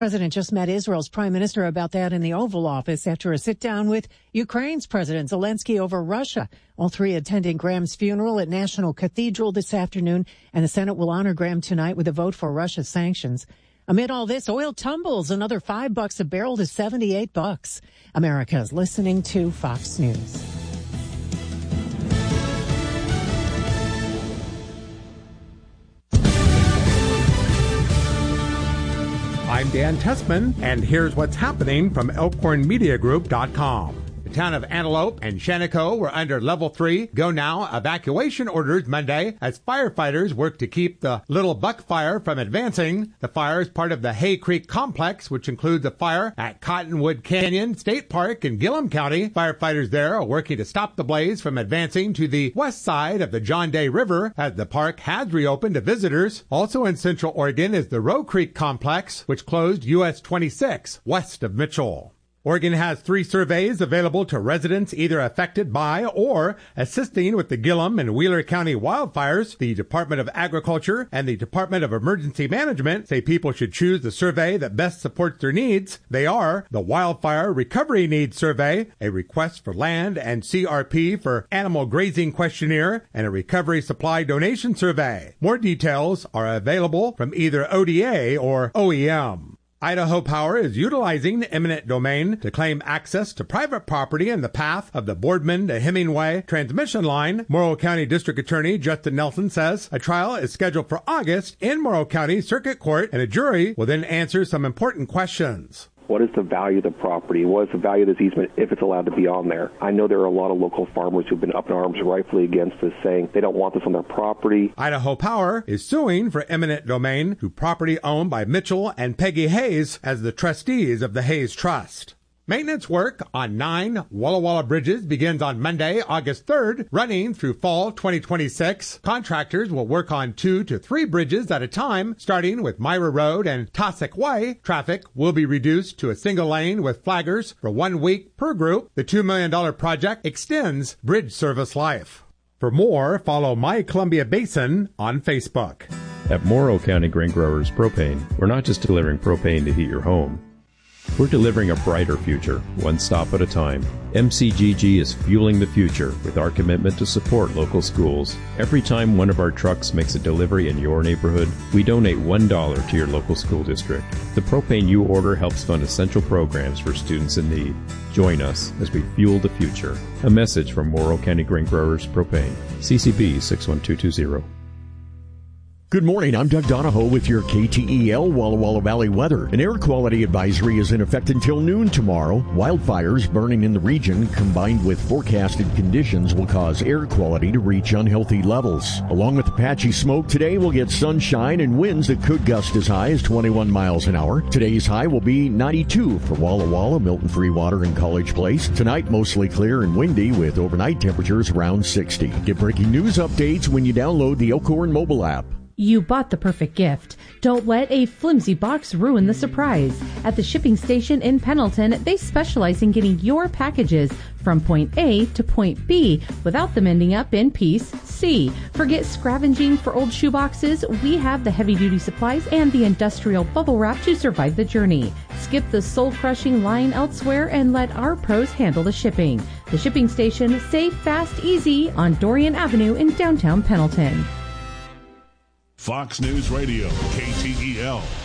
President just met Israel's prime minister about that in the Oval Office after a sit-down with Ukraine's President Zelensky over Russia. All three attending Graham's funeral at National Cathedral this afternoon, and the Senate will honor Graham tonight with a vote for Russia sanctions. Amid all this, oil tumbles another $5 a barrel to $78. America's listening to Fox News. I'm Dan Tessman, and here's what's happening from ElkhornMediaGroup.com. The town of Antelope and Shaniko were under Level 3 Go Now evacuation orders Monday as firefighters work to keep the Little Buck Fire from advancing. The fire is part of the Hay Creek Complex, which includes a fire at Cottonwood Canyon State Park in Gillum County. Firefighters there are working to stop the blaze from advancing to the west side of the John Day River as the park has reopened to visitors. Also in Central Oregon is the Roe Creek Complex, which closed US 26 west of Mitchell. Oregon has 3 surveys available to residents either affected by or assisting with the Gillum and Wheeler County wildfires. The Department of Agriculture and the Department of Emergency Management say people should choose the survey that best supports their needs. They are the Wildfire Recovery Needs Survey, a request for land and CRP for animal grazing questionnaire, and a recovery supply donation survey. More details are available from either ODA or OEM. Idaho Power is utilizing the eminent domain to claim access to private property in the path of the Boardman to Hemingway transmission line. Morrow County District Attorney Justin Nelson says a trial is scheduled for August in Morrow County Circuit Court, and a jury will then answer some important questions. What is the value of the property? What is the value of this easement if it's allowed to be on there? I know there are a lot of local farmers who've been up in arms rightfully against this, saying they don't want this on their property. Idaho Power is suing for eminent domain to property owned by Mitchell and Peggy Hayes as the trustees of the Hayes Trust. Maintenance work on 9 Walla Walla bridges begins on Monday, August 3rd, running through fall 2026. Contractors will work on 2 to 3 bridges at a time, starting with Myra Road and Tossack Way. Traffic will be reduced to a single lane with flaggers for 1 week per group. The $2 million project extends bridge service life. For more, follow My Columbia Basin on Facebook. At Morrow County Grain Growers Propane, we're not just delivering propane to heat your home. We're delivering a brighter future, one stop at a time. MCGG is fueling the future with our commitment to support local schools. Every time one of our trucks makes a delivery in your neighborhood, we donate $1 to your local school district. The propane you order helps fund essential programs for students in need. Join us as we fuel the future. A message from Morrow County Grain Growers Propane. CCB 61220. Good morning, I'm Doug Donahoe with your KTEL Walla Walla Valley weather. An air quality advisory is in effect until noon tomorrow. Wildfires burning in the region combined with forecasted conditions will cause air quality to reach unhealthy levels. Along with the patchy smoke, today we'll get sunshine and winds that could gust as high as 21 miles an hour. Today's high will be 92 for Walla Walla, Milton Freewater, and College Place. Tonight, mostly clear and windy with overnight temperatures around 60. Get breaking news updates when you download the Elkhorn mobile app. You bought the perfect gift. Don't let a flimsy box ruin the surprise. At the shipping station in Pendleton, they specialize in getting your packages from point A to point B without them ending up in piece C. Forget scavenging for old shoeboxes. We have the heavy-duty supplies and the industrial bubble wrap to survive the journey. Skip the soul-crushing line elsewhere and let our pros handle the shipping. The shipping station, safe, fast, easy on Dorian Avenue in downtown Pendleton. Fox News Radio, KTEL.